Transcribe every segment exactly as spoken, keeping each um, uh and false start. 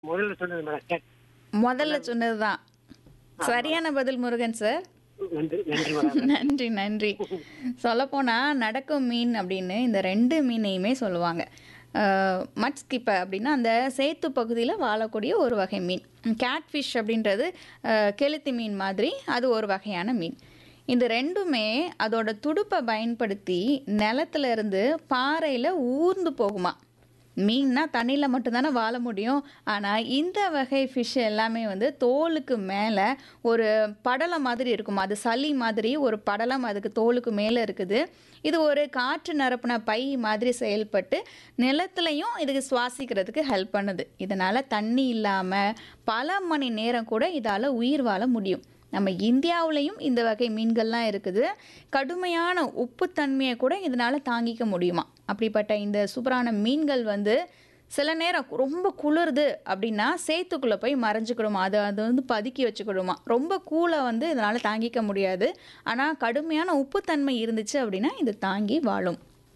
முதல்ல சொன்னது madam. Gate முதல்ல அதான். சொன்னது தான். ஆ மேடம். சரியான பதில் முருகன் சார். நன்றி நன்றி மேடம். நன்றி. நன்றி, நன்றி. சொல்லப்போனா நடக்கும் மீன் அப்படின்னு இந்த ரெண்டு மீனையுமே சொல்லுவாங்க. அ மட் ஸ்கிப்பர் அப்படின்னா, அந்த சேத்து பகுதியில வாழக்கூடிய ஒரு வகை மீன். கேட்ஃபிஷ் அப்படின்றது அ கெளுத்தி மீன் மாதிரி, அது ஒரு வகையான மீன். இந்த ரெண்டுமே அதோட துடுப்ப பயன்படுத்தி நிலத்துல இருந்து பாறையில ஊர்ந்து போகுமாம். மீன்னா தண்ணியில மட்டும் தானே வாழ முடியும். ஆனா, இந்த வகை ஃபிஷ் எல்லாமே வந்து தோலுக்கு மேல ஒரு படலம் மாதிரி இருக்குமா. அது சளி மாதிரி ஒரு படலம் அதுக்கு தோலுக்கு மேல இருக்குது. இது ஒரு காற்று நிரப்புன பை மாதிரி செயல்பட்டு, நிலத்துலயும் இதுக்கு சுவாசிக்கிறதுக்கு ஹெல்ப் பண்ணுது. இதனால தண்ணி இல்லாம பல மணி நேரம் கூட இதால உயிர் வாழ முடியும். நம்ம இந்தியாவுலயும் இந்த வகை மீன்கள்லாம் இருக்குது. கடுமையான உப்புத்தன்மையை கூட இதனால தாங்கிக்க முடியுமா. அப்படிப்பட்ட இந்த சூப்பரான மீன்கள் வந்து சில நேரம் ரொம்ப குளிருது அப்படின்னா, சேத்துக்குள்ள போய் மறைஞ்சுக்கிடுமா. அத அது வந்து பதுக்கி வச்சுக்கிடுமா. ரொம்ப கூல வந்து இதனால தாங்கிக்க முடியாது. ஆனா, கடுமையான உப்புத்தன்மை இருந்துச்சு அப்படின்னா, இது தாங்கி வாழும்.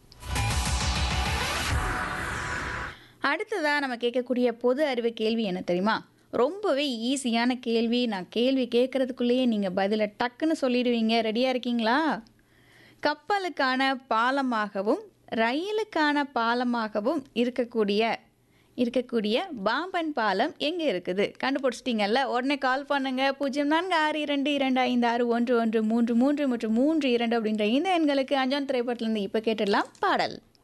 அடுத்ததா நம்ம கேட்கக்கூடிய பொது அறிவு கேள்வி என்ன தெரியுமா? ரொம்பவே ஈஸியான கேள்வி. நான் கேள்வி கேட்கறதுக்குள்ளேயே நீங்க பதில டக்குன்னு சொல்லிடுவீங்க. ரெடியா இருக்கீங்களா? கப்பலுக்கான பாலமாகவும், ரயிலுக்கான பாலமாகவும் இருக்கக்கூடிய இருக்கக்கூடிய பாம்பன் பாலம் எங்க இருக்குது? கண்டுபிடிச்சிட்டீங்கல்ல? உடனே கால் பண்ணுங்க. பூஜ்ஜியம் நான்கு ஆறு இரண்டு இரண்டு ஐந்து ஆறு ஒன்று ஒன்று மூன்று மூன்று மற்றும் மூன்று இரண்டு அப்படின்ற இந்த எண்களுக்கு அஞ்சான் திரைப்படத்திலிருந்து இப்ப கேட்டுடலாம் பாடல்.